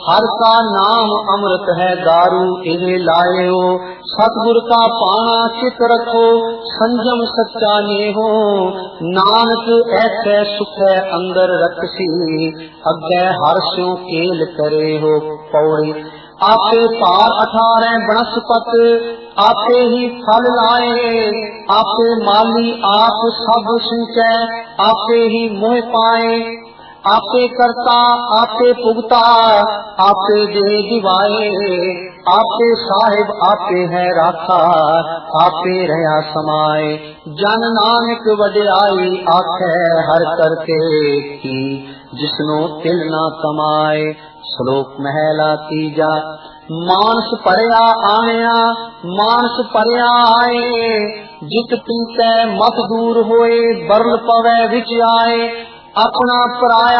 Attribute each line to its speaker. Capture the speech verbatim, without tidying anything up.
Speaker 1: हर का नाम अमृत है दारू इन्हें लायो, सतगुर का पाना चित रखो, संजम सच्चा नेहो। नानक ऐसे सुख है अंदर रखसी, अग्गै हर्षों केल करे हो पौड़ी। आपे पार अठारह बनस्पत, आपे ही फल लाए, आपे माली आप सब सिंचै, आपे ही मोह पाए। आपे करता आपे पुगता, आपे दे दिवाए, आपे साहिब आपे है राखा, आपे रहा समाए। जन नानक वड्याई आखे हर करके की, जिसनो तिल ना कमाए। श्लोक महला तीजा। मानस परया आया, मानस परया आए, जित पीते मत दूर होए, बरल पवे विच आए। अपना पराया